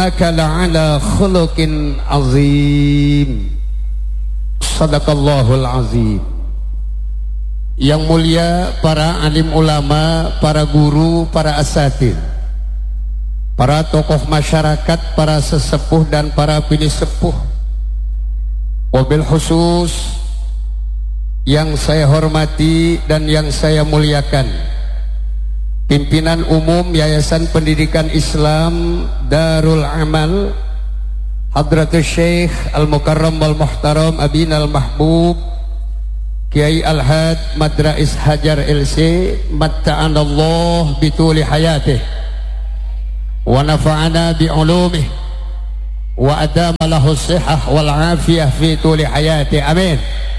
innaka la'ala khuluqin azim. Sadaqallahul azim. Yang mulia para alim ulama, para guru, para asatidz, para tokoh masyarakat, para sesepuh dan para pilih sepuh, wabil khusus yang saya hormati dan yang saya muliakan, pimpinan umum Yayasan Pendidikan Islam Darul Amal, Hadratus Syekh Al-Mukarram Wal-Muhtaram Abina Al-Mahbub Kiai Al-Had Madrais Hajar LC, matta'anallah bituli hayatih wa nafa'ana bi'ulumih wa adama lahu sihah wal afiyah fi tuli hayatih, amin.